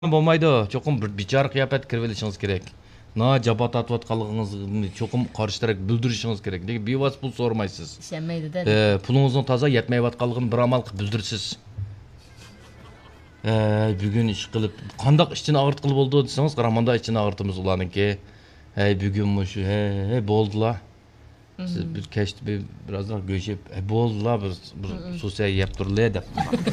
Bo'lmaydi, cho'qim bir bichora qiyofat kirib olishingiz kerak. Na jabat atayotganligingizni cho'qim qarshi bildirishingiz kerak. Lekin bevos pul so'ramaysiz. Ishonmaydi-da. Pulingizning toza yetmayotganligini bir amal qilib bildirsiz. Bugun ish qilib, qandoq ishni og'ritqili bo'ldi desangiz, qaramanda ishni og'ritimiz ularniki. Bugun shu, bo'ldilar. Siz bir kechdi birazdan go'shib, bo'ldilar bir sosiya yeb turlar deb.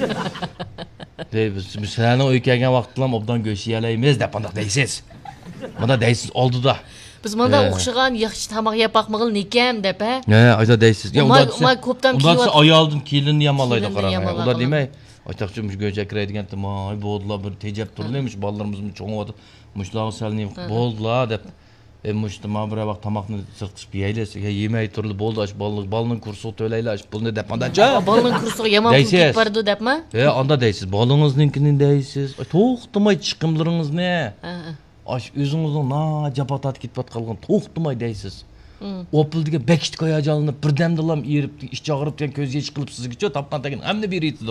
Biz sizlarning uy kelgan vaqtlar obdan go'sh yelaymiz deb qandoq deysiz? Mana deysiz oldida. Biz manda o'xshagan yaxshi tamoq yeb baqmag'il nekam deb, ha? Ayta deysiz. Unda ko'pdan kiyib. Unda ayoldim kelinni yamallaydi qarang. Ular demay, aytaqchi go'ja kiraydigan moy bo'ldilar bir tejab turlarmish, bolalarimizni cho'ng'ib, mushlar salni bo'ldilar deb. Mushtima bir vaqt tamoqni sirqishib yeylik, yemay turli bo'ldi, ash balning kursi to'laylar, pulni deb andacha. Balning kursiga yomon pul ketib bordi debmi? Anda deysiz, balingizninkini deysiz. To'xtamay chiqimlaringizni. Ash o'zingizning na japatat ketayotgan to'xtamay deysiz. Opil degan bekit qo'yajanini birdamdilam erib, ish chog'irib degan ko'zga ish qilib sizga topgan degan hamma beriydi.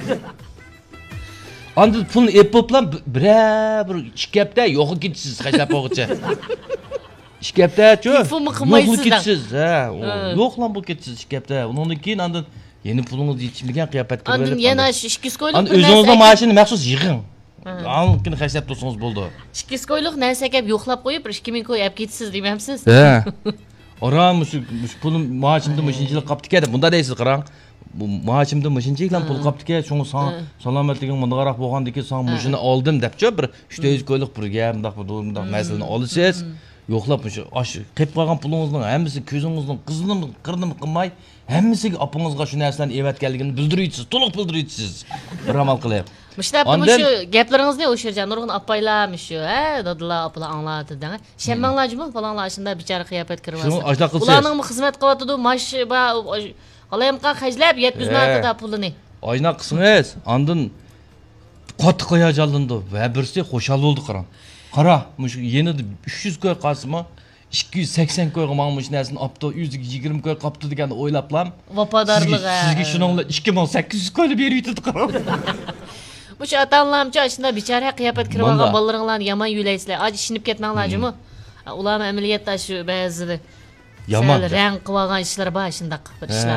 Anda pulni epoplan bir ishkapda yo'q ketisiz, qashlab o'g'cha. İşkepte çö. Yo'qli ketsiz, yo'qlan bu ketsiz işkepte. Undan keyin andan yeni pulungizni yetishmagan qiyofat kirib olib. Andan yana 200 ko'ylik. Andan o'zingizning mashina maxsus yig'ing. Andan qashlab tursangiz bo'ldi. 200 ko'ylik narsa kelib yo'qlab qo'yib 2000 ko'y olib ketsiz demamsiz? Oram shu pulim mashimda mashinchilik qaptike deb bunda deysiz qarang. Bu mashimda mashinchilikdan pul qaptike, shunga salomatliging bundaroq bo'lgandiki, sen mashina oldim debchi bir 300 ko'ylik pulga bundoq bundoq masalani olasiz. Yo'qlab shu ash qilib qolgan pulingizning hammasi ko'zingizning qirnimi qilmay, hammasiga opangizga shu narsalarni evatganligini bildiraysiz, to'liq bildiraysiz. Bir amal qilyap. Mushtab shu gaplaringizni o'shirjan nurg'un opaylarmi shu, dodilar opalar angladi deng. Shemmanglarmi falanlar shunda bichara qiyofat kirib olsa. Ularning xizmat qilyotdi, mash va olayamqa xajlab 700 narxda pulini. Oyna qismingiz, andin qattiq qo'yajalindi va birsi xo'shal bo'ldi qarang. Qara, mush yenida 300 ko'y qasmi 280 ko'yga mangmush narsani opto 120 ko'y qopti deganda o'ylablam. Vafadarlik. Sizga shuningla 2800 ko'yni berib yutdi qarang. Mush atanlamcha shunda bichara qiyofat kirib olgan bolalaringlarni yomon yo'laysizlar. Aj ishinib ketmanglarmi? Ularni amaliyotda shu ba'zida yomon rang qilib olgan ishlar bor, shundaq bir ishlar.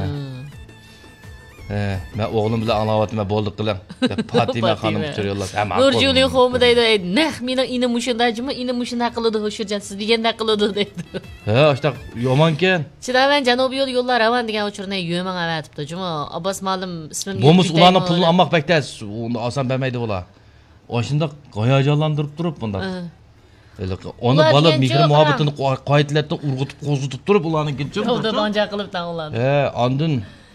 Men o'g'lim bilan alovatma bo'ldi qiling deb Fatima xonim uchiryorlar. Nurjuli xo'mi deydi, "Nah, mening inim mushundajimi, inim mushunda qiladi, ho'shirjan siz deganda qiladi" deydi. Shunday yomonken. Chidaman Janubiy yo'llar ravan degan uchurni yo'mang avatibdi. Juma Abbos ma'lum ismimga. Bo'lmas ularning pulini olmoq bekdas, uni oson bermaydi ular. O'shunda qo'yajonlantirib turib bunda. Onu bola mehr muhabbatini qoidlardan urg'itib qo'zitib turib ularning ketib. Unda donja qilib tan ularni. Andin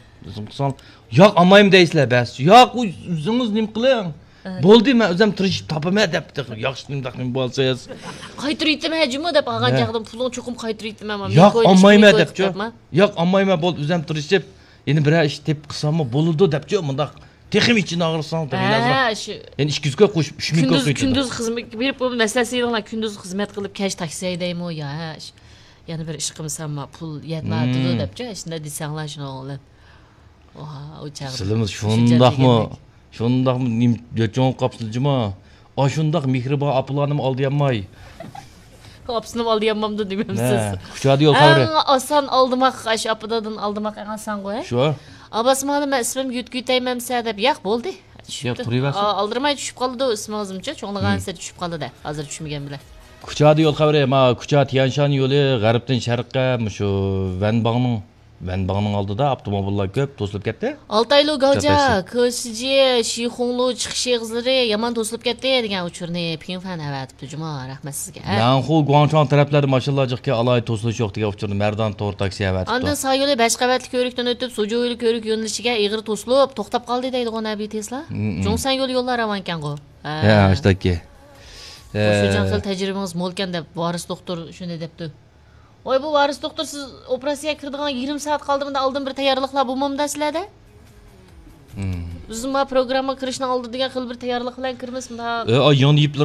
yo'q olmayman deysizlar bas. Yo'q, o'zingiz nim qiling. Bo'ldi, men o'zim tirishib topaman debdi. Yaxshi nimdaqim bo'lsangiz. Qaytiraydim hajmi deb olgan chaqdim pulni cho'qim qaytiraydim men. Yo'q, olmayman debchi. Yo'q, olmayman bo'ldi, o'zim tirishib, endi bir ish deb qilsam bo'ladi debchi. Bundaq texim için ağırsan tabii lazım. Yani 200 koy qo'shib 3000 koy qo'ydi. Kunduz xizmat berib bo'lib masalasinglar kunduz xizmat qilib cash taksi haydaymi o ya. Yani bir ish qilsam pul yetmaydi debchi. Shunda desanglar shuni o'g'lim. O chaqdi. Sizimiz shundaqmi jo'ng qapsilchimi? Shundaq mehribon aplanim oldiyanmay. Qapsini oldiyanmamdi demamsiz. Kuchadi yo'l qavri. Oson oldimaq ash apidadan oldimaq oson qo'y. Shu. Abbas ma'lum ismim yutkuytaymamsa deb yo'q bo'ldi. Aldirmay tushib qoldi ismingizimcha, cho'nglagansa tushib qoldi-da. Hozir tushmagan bilan. Kuchadi yo'l qavri, Kucha Tianshan yo'li g'arbdan sharqqa shu Vanbangning oldida avtomobillar ko'p to'silib ketdi. Altaylu Galja, Ko'shiji, Shixonglu chiqish eg'izlari yomon to'silib ketdi degan uchurni Pinfan avatibdi. Juma, rahmat sizga. Yanxu Guangchang taraflari mashinlarga alay to'silish yo'q degan uchurni Mardan to'g'ri taksi avatibdi. Andan soyili 5 qavatli ko'rikdan o'tib, Sojo'yli ko'rik yo'nalishiga ig'ir to'silib, to'xtab qoldi deydi G'onabi Tesla. Jo'ngsan yo'llar ravan ekan go. Ashtaki. O'shajon xil tajribangiz mo'lkan deb Voris doktor shunday debdi. Oy bu Varis doktor siz operatsiyaga kirdigan 20 soat qoldimda oldin bir tayyorliklar bo'lmamda sizlarda? Bizim programma kirishdan oldin degan xil bir tayyorlik bilan kirmasmda. Yon yiplar